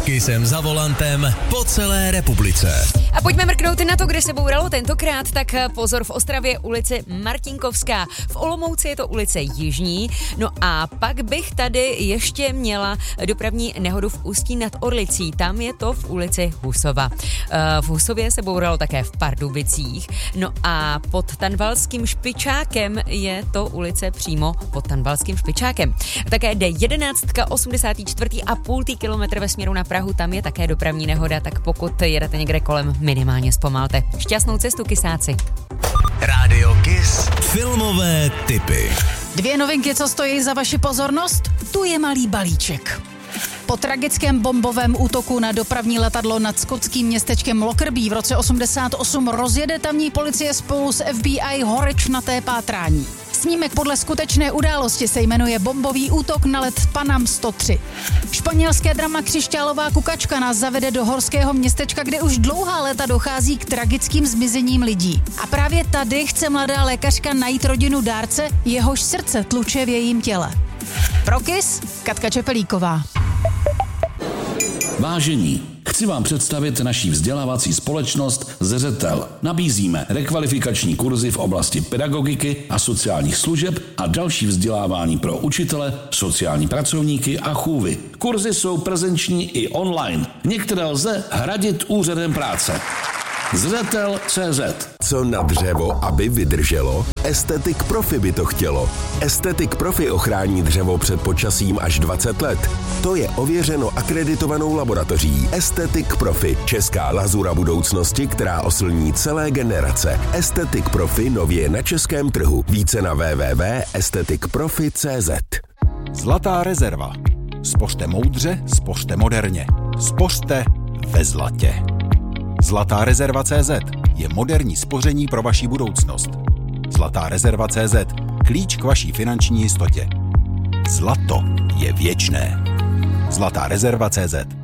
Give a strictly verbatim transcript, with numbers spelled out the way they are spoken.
Kissem za volantem po celé republice. A pojďme mrknout na to, kde se bouralo tentokrát, tak pozor, v Ostravě ulici Martinkovská, v Olomouci je to ulice Jižní, no a pak bych tady ještě měla dopravní nehodu v Ústí nad Orlicí, tam je to v ulici Husova. V Husově se bouralo také v Pardubicích, no a pod Tanvalským špičákem je to ulice přímo pod Tanvalským špičákem. Také D jedenáct, osmdesát čtyři a půl kilometr ve směru na Prahu, tam je také dopravní nehoda, tak pokud jedete někde kolem, minimálně zpomalte. Šťastnou cestu, kysáci. Rádio Kiss. Filmové tipy. Dvě novinky, co stojí za vaši pozornost? Tu je malý balíček. Po tragickém bombovém útoku na dopravní letadlo nad skotským městečkem Lockerbie v roce osmdesát osm rozjede tamní policie spolu s F B I horečnaté pátrání. Snímek podle skutečné události se jmenuje Bombový útok na let Panam sto tři. Španělské drama Křišťálová kukačka nás zavede do horského městečka, kde už dlouhá léta dochází k tragickým zmizením lidí. A právě tady chce mladá lékařka najít rodinu dárce, jehož srdce tluče v jejím těle. Pro Kiss, Katka Čepelíková. Vážení, chci vám představit naší vzdělávací společnost Zřetel. Nabízíme rekvalifikační kurzy v oblasti pedagogiky a sociálních služeb a další vzdělávání pro učitele, sociální pracovníky a chůvy. Kurzy jsou prezenční i online. Některé lze hradit úřadem práce. Zřetel tečka cé zet. Co na dřevo, aby vydrželo? Estetic Profi by to chtělo. Estetic Profi ochrání dřevo před počasím až dvacet let. To je ověřeno akreditovanou laboratoří. Estetic Profi, česká lazura budoucnosti, která oslní celé generace. Estetic Profi nově na českém trhu. Více na w w w tečka estetic profi tečka cé zet. Zlatá rezerva. Spořte moudře, spořte moderně. Spořte ve zlatě. Zlatá rezerva tečka cé zet je moderní spoření pro vaši budoucnost. Zlatá rezerva tečka cé zet. Klíč k vaší finanční jistotě. Zlato je věčné. Zlatá rezerva tečka cé zet.